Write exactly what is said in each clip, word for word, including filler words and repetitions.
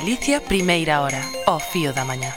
Galicia, primeira hora, ao fío da mañá.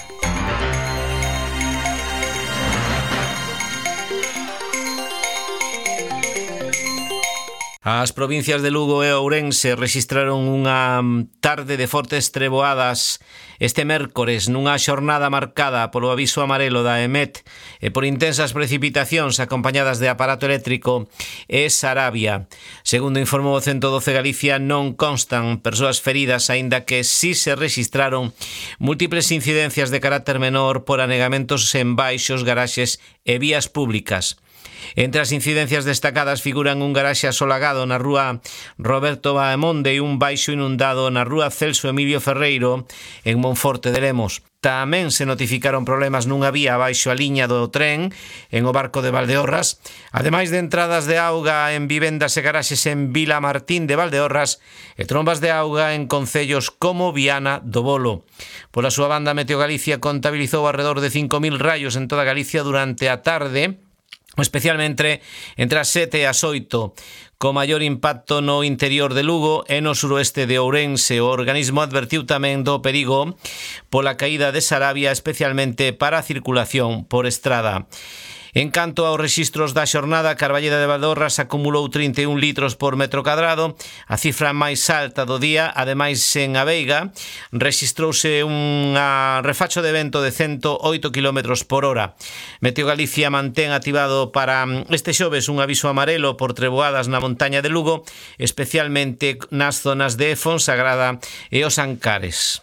As provincias de Lugo e Ourense rexistraron unha tarde de fortes treboadas este mércores nunha xornada marcada polo aviso amarelo da EMET e por intensas precipitacións acompañadas de aparato eléctrico e Sarabia. Segundo informou o ciento doce Galicia, non constan persoas feridas, aínda que si se rexistraron múltiples incidencias de carácter menor por anegamentos en baixos, garaxes e vías públicas. Entre as incidencias destacadas figuran un garaxe asolagado na rúa Roberto Baemonde e un baixo inundado na rúa Celso Emilio Ferreiro en Monforte de Lemos. Tamén se notificaron problemas nunha vía abaixo a liña do tren en o Barco de Valdeorras, ademais de entradas de auga en vivendas e garaxes en Vila Martín de Valdeorras e trombas de auga en concellos como Viana do Bolo. Pola súa banda, Meteo Galicia contabilizou alrededor de cinco mil raios en toda Galicia durante a tarde, especialmente entre as sete e as oito, co maior impacto no interior de Lugo e no suroeste de Ourense. O organismo advertiu tamén do perigo pola caída de Sarabia, especialmente para a circulación por estrada. En canto aos rexistros da xornada, Carballeda de Valdeorras acumulou trinta e un litros por metro cadrado, a cifra máis alta do día. Ademais, en Aveiga rexistrouse un refacho de vento de cento oito kilómetros por hora. Meteo Galicia mantén activado para este xoves un aviso amarelo por treboadas na montaña de Lugo, especialmente nas zonas de Fonsagrada e os Ancares.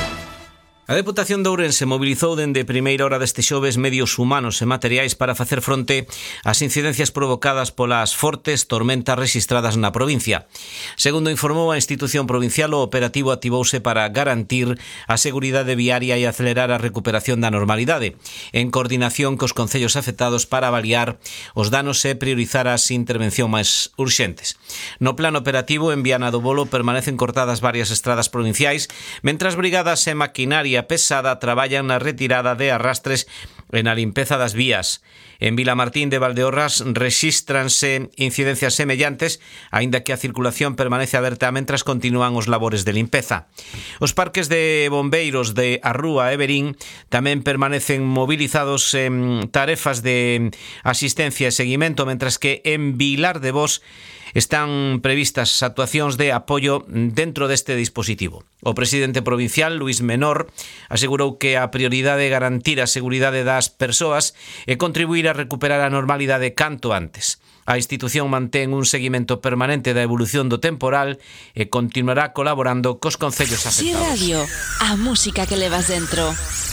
A Deputación de Ourense mobilizou dende primeira hora deste xoves medios humanos e materiais para facer fronte ás incidencias provocadas polas fortes tormentas rexistradas na provincia. Segundo informou a institución provincial, o operativo activouse para garantir a seguridade viaria e acelerar a recuperación da normalidade, en coordinación cos concellos afectados para avaliar os danos e priorizar as intervencións máis urxentes. No plano operativo, en Viana do Bolo permanecen cortadas varias estradas provinciais, mentras brigadas e maquinaria pesada traballan na retirada de arrastres e na limpeza das vías. En Vila Martín de Valdeorras rexístranse incidencias semellantes, aínda que a circulación permanece aberta mentras continúan os labores de limpeza. Os parques de bombeiros de Arrúa e Verín tamén permanecen movilizados en tarefas de asistencia e seguimento, mentras que en Vilar de Bos están previstas actuacións de apoio dentro deste dispositivo. O presidente provincial, Luís Menor, asegurou que a prioridade é garantir a seguridade das persoas e contribuir a recuperar a normalidade canto antes. A institución mantén un seguimento permanente da evolución do temporal e continuará colaborando cos concellos afectados. Si Radio, a música que levas dentro.